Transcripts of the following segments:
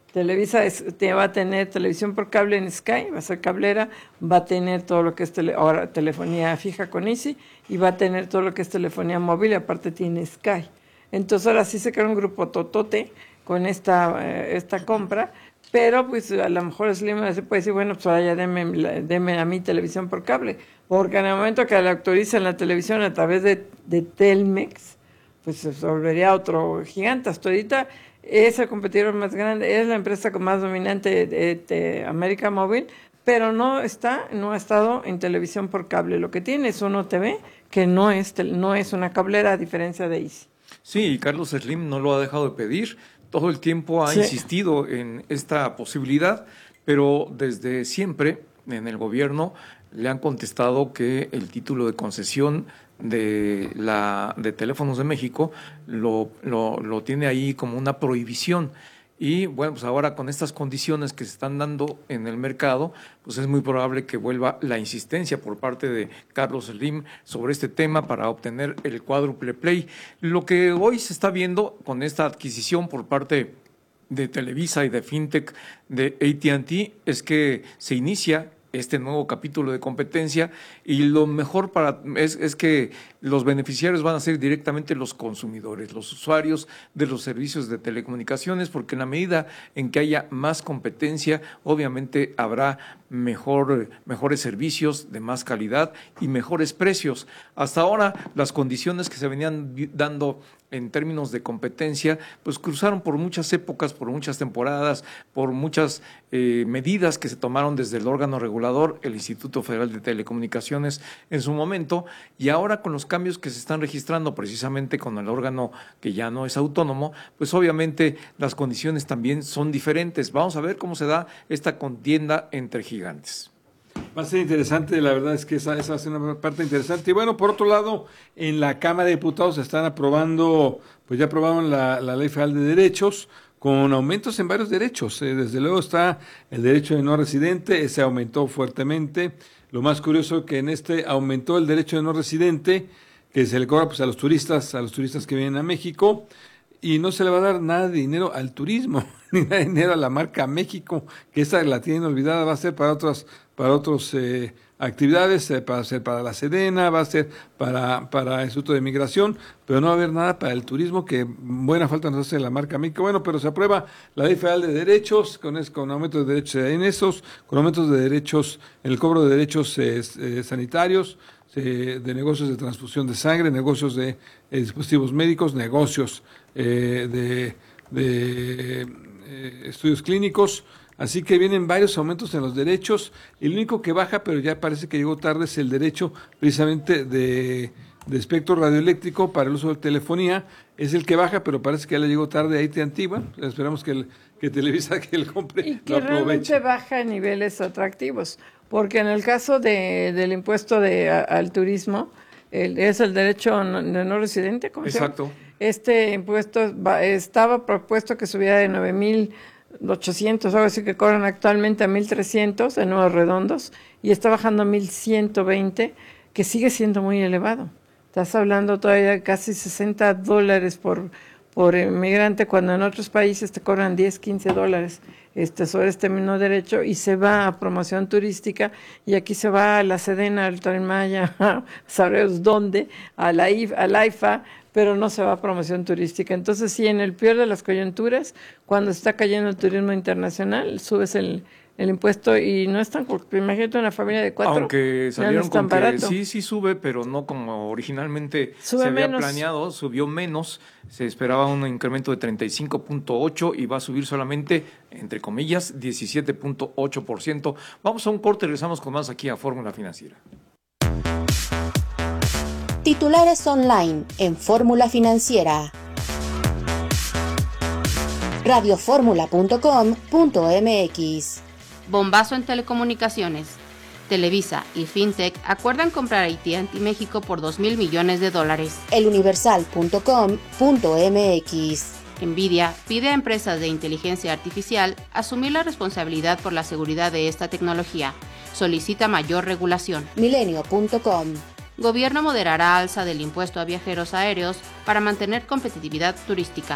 Televisa va a tener televisión por cable en Sky, va a ser cablera, va a tener todo lo que es ahora telefonía fija con Easy y va a tener todo lo que es telefonía móvil y aparte tiene Sky. Entonces ahora sí se crea un grupo totote con esta compra, pero pues a lo mejor Slim se puede decir, bueno, pues ahora ya deme a mí televisión por cable, porque en el momento que la autoricen la televisión a través de Telmex, pues se volvería otro gigante. Hasta ahorita es el competidor más grande, es la empresa más dominante de América Móvil, pero no ha estado en televisión por cable. Lo que tiene es Uno TV, que no es una cablera, a diferencia de Easy. Sí, Carlos Slim no lo ha dejado de pedir, todo el tiempo ha insistido en esta posibilidad, pero desde siempre en el gobierno le han contestado que el título de concesión de Teléfonos de México lo tiene ahí como una prohibición. Y bueno, pues ahora con estas condiciones que se están dando en el mercado, pues es muy probable que vuelva la insistencia por parte de Carlos Slim sobre este tema para obtener el cuádruple play. Lo que hoy se está viendo con esta adquisición por parte de Televisa y de FinTech de AT&T es que se inicia este nuevo capítulo de competencia y lo mejor es que los beneficiarios van a ser directamente los consumidores, los usuarios de los servicios de telecomunicaciones, porque en la medida en que haya más competencia, obviamente habrá mejores servicios de más calidad y mejores precios. Hasta ahora, las condiciones que se venían dando en términos de competencia, pues cruzaron por muchas épocas, por muchas temporadas, por muchas medidas que se tomaron desde el órgano regulador, el Instituto Federal de Telecomunicaciones en su momento, y ahora con los cambios que se están registrando precisamente con el órgano que ya no es autónomo, pues obviamente las condiciones también son diferentes. Vamos a ver cómo se da esta contienda entre gigantes. Va a ser interesante, la verdad es que esa va a ser una parte interesante. Y bueno, por otro lado, en la Cámara de Diputados se están aprobando, pues ya aprobaron la Ley Federal de Derechos, con aumentos en varios derechos. Desde luego está el derecho de no residente, ese aumentó fuertemente. Lo más curioso que en este aumentó el derecho de no residente, que se le cobra pues a los turistas que vienen a México, y no se le va a dar nada de dinero al turismo, ni nada de dinero a la marca México, que esa la tienen olvidada, va a ser para otras actividades, va a ser para la Sedena, va a ser para el Instituto de Migración, pero no va a haber nada para el turismo, que buena falta nos hace la marca México. Bueno, pero se aprueba la Ley Federal de Derechos, con aumentos de derechos en esos, con aumentos de derechos, en el cobro de derechos sanitarios, de negocios de transfusión de sangre, negocios de dispositivos médicos, negocios de estudios clínicos. Así que vienen varios aumentos en los derechos. El único que baja, pero ya parece que llegó tarde, es el derecho precisamente de espectro radioeléctrico para el uso de telefonía. Es el que baja, pero parece que ya le llegó tarde a AT&T. Bueno, esperamos que Televisa, que él compre, y que lo aproveche. Realmente baja a niveles atractivos, porque en el caso del impuesto al turismo, es el derecho de no residente. ¿Cómo Exacto. se llama? Este impuesto estaba propuesto que subiera de 9,800, algo así, que cobran actualmente a 1,300 en números redondos, y está bajando a 1,120, que sigue siendo muy elevado. Estás hablando todavía de casi $60 por inmigrante, cuando en otros países te cobran $10, $15 sobre este mismo derecho, y se va a promoción turística, y aquí se va a la Sedena, al Tren Maya, sabremos dónde, a la IFA, pero no se va a promoción turística. Entonces, sí, en el peor de las coyunturas, cuando está cayendo el turismo internacional, subes el impuesto y no es tan, imagínate una familia de 4. Aunque salieron no con que barato. Sí sube, pero no como originalmente se había planeado, subió menos, se esperaba un incremento de 35.8 y va a subir solamente, entre comillas, 17.8%. Vamos a un corte y regresamos con más aquí a Fórmula Financiera. Titulares online en Fórmula Financiera. radioformula.com.mx. Bombazo en telecomunicaciones. Televisa y FinTech acuerdan comprar AT&T México por $2,000 millones. eluniversal.com.mx. Nvidia pide a empresas de inteligencia artificial asumir la responsabilidad por la seguridad de esta tecnología. Solicita mayor regulación. Milenio.com. Gobierno moderará alza del impuesto a viajeros aéreos para mantener competitividad turística.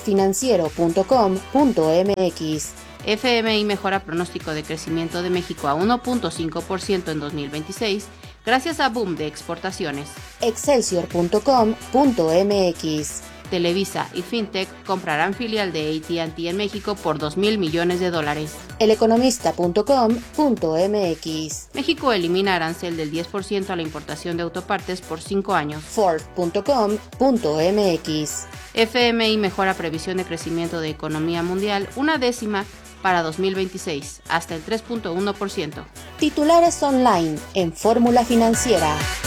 Elfinanciero.com.mx. FMI mejora pronóstico de crecimiento de México a 1.5% en 2026 gracias a boom de exportaciones. Excelsior.com.mx. Televisa y FinTech comprarán filial de AT&T en México por $2,000 millones. Eleconomista.com.mx. México elimina arancel del 10% a la importación de autopartes por 5 años. Ford.com.mx. FMI mejora previsión de crecimiento de economía mundial 1/10 para 2026, hasta el 3.1%. Titulares online en Fórmula Financiera.